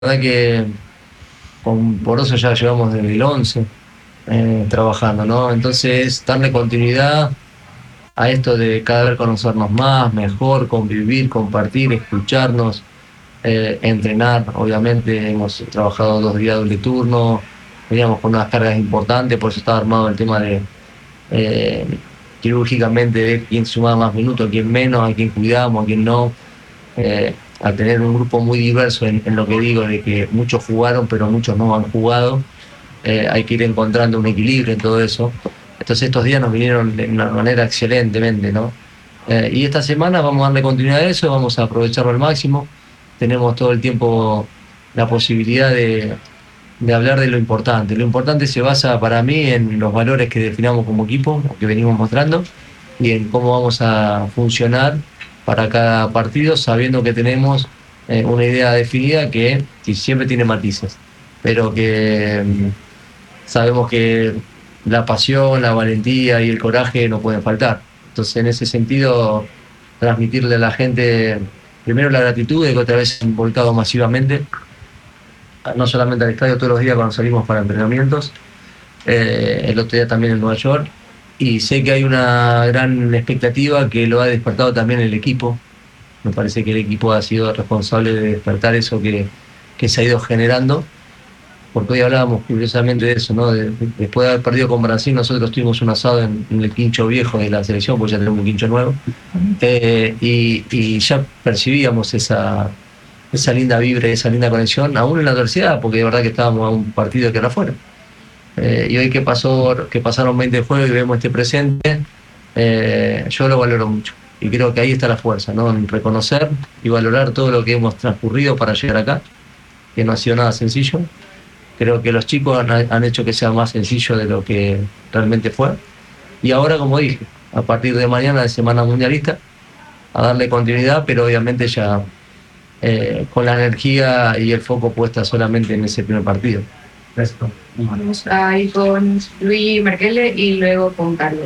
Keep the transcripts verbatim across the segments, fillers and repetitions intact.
verdad que con Poroso ya llevamos desde el once eh, trabajando, ¿no? Entonces, darle continuidad a esto de cada vez conocernos más, mejor, convivir, compartir, escucharnos, eh, entrenar. Obviamente hemos trabajado dos días doble turno, veníamos con unas cargas importantes, por eso estaba armado el tema de eh, quirúrgicamente ver quién sumaba más minutos, quién menos, a quién cuidamos, a quién no. Eh, al tener un grupo muy diverso en, en lo que digo, de que muchos jugaron pero muchos no han jugado, eh, hay que ir encontrando un equilibrio en todo eso. Entonces estos días nos vinieron de una manera excelentemente, ¿no? Eh, y esta semana vamos a darle continuidad a eso, vamos a aprovecharlo al máximo. Tenemos todo el tiempo la posibilidad de, de hablar de lo importante. Lo importante se basa para mí en los valores que definamos como equipo, que venimos mostrando, y en cómo vamos a funcionar para cada partido, sabiendo que tenemos eh, una idea definida que, que siempre tiene matices, pero que mm, sabemos que la pasión, la valentía y el coraje no pueden faltar. Entonces, en ese sentido, transmitirle a la gente primero la gratitud de que otra vez se han volcado masivamente, no solamente al estadio todos los días cuando salimos para entrenamientos, eh, el otro día también en Nueva York, y sé que hay una gran expectativa que lo ha despertado también el equipo. Me parece que el equipo ha sido responsable de despertar eso que, que se ha ido generando, porque hoy hablábamos curiosamente de eso, ¿no? De, después de haber perdido con Brasil, nosotros tuvimos un asado en, en el quincho viejo de la selección, porque ya tenemos un quincho nuevo, eh, y, y ya percibíamos esa, esa linda vibra, esa linda conexión, aún en la adversidad, porque de verdad que estábamos a un partido que era afuera. Eh, y hoy que, pasó, que pasaron veinte juegos y vemos este presente, eh, yo lo valoro mucho. Y creo que ahí está la fuerza, ¿no? En reconocer y valorar todo lo que hemos transcurrido para llegar acá, que no ha sido nada sencillo. Creo que los chicos han, han hecho que sea más sencillo de lo que realmente fue. Y ahora, como dije, a partir de mañana de Semana Mundialista, a darle continuidad, pero obviamente ya eh, con la energía y el foco puesta solamente en ese primer partido. Esto. Vamos a ir con Luis Merkele y luego con Carlos.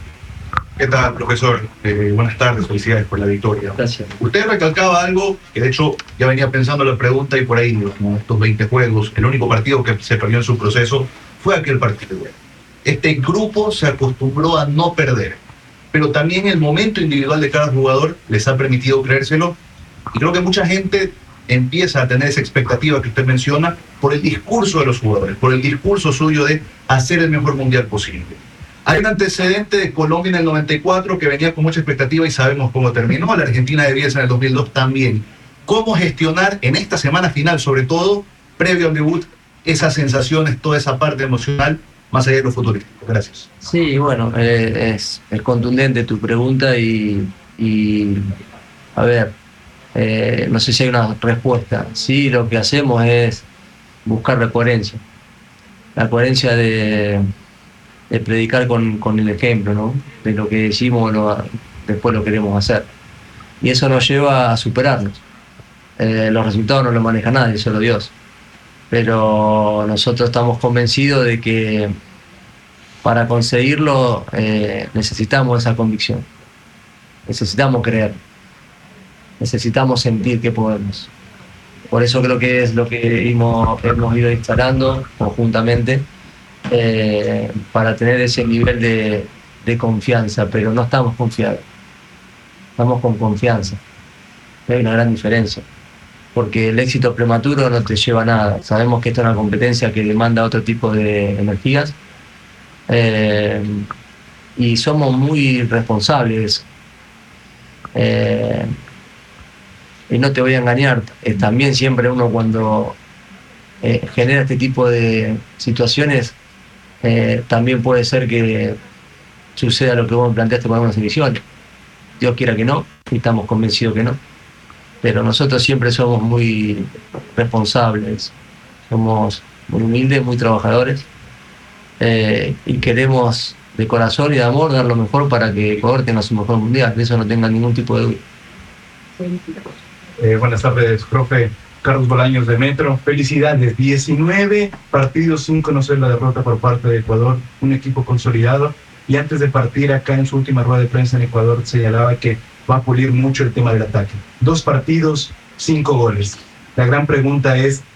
¿Qué tal, profesor? Eh, buenas tardes, felicidades por la victoria. Gracias. Usted recalcaba algo que de hecho ya venía pensando la pregunta y por ahí, como estos veinte juegos, el único partido que se perdió en su proceso fue aquel partido. Este grupo se acostumbró a no perder, pero también el momento individual de cada jugador les ha permitido creérselo, y creo que mucha gente empieza a tener esa expectativa que usted menciona por el discurso de los jugadores, por el discurso suyo de hacer el mejor mundial posible. Hay un antecedente de Colombia en el noventa y cuatro que venía con mucha expectativa y sabemos cómo terminó. La Argentina de Bielsa en el dos mil dos también. ¿Cómo gestionar en esta semana final, sobre todo, previo al debut, esas sensaciones, toda esa parte emocional, más allá de lo futurístico? Gracias. Sí, bueno, eh, es, es contundente tu pregunta y, y a ver, eh, no sé si hay una respuesta. Sí, lo que hacemos es buscar la coherencia. La coherencia de... de predicar con, con el ejemplo, ¿no? De lo que decimos, lo, después lo queremos hacer. Y eso nos lleva a superarnos. Eh, los resultados no los maneja nadie, solo Dios. Pero nosotros estamos convencidos de que para conseguirlo eh, necesitamos esa convicción. Necesitamos creer. Necesitamos sentir que podemos. Por eso creo que es lo que hemos, hemos ido instalando conjuntamente, Eh, para tener ese nivel de, de confianza, pero no estamos confiados, estamos con confianza. Hay una gran diferencia, porque el éxito prematuro no te lleva a nada. Sabemos que esta es una competencia que demanda otro tipo de energías, eh, y somos muy responsables, eh, y no te voy a engañar, eh, también siempre uno cuando eh, genera este tipo de situaciones, Eh, también puede ser que suceda lo que vos me planteaste con algunas ediciones. Dios quiera que no, y estamos convencidos que no. Pero nosotros siempre somos muy responsables, somos muy humildes, muy trabajadores, eh, y queremos de corazón y de amor dar lo mejor para que Ecuador tenga su mejor mundial. De eso no tenga ningún tipo de duda. Eh, buenas tardes, profe. Carlos Bolaños de Metro, felicidades, diecinueve partidos sin conocer la derrota por parte de Ecuador, un equipo consolidado, y antes de partir acá en su última rueda de prensa en Ecuador señalaba que va a pulir mucho el tema del ataque. Dos partidos, cinco goles. La gran pregunta es,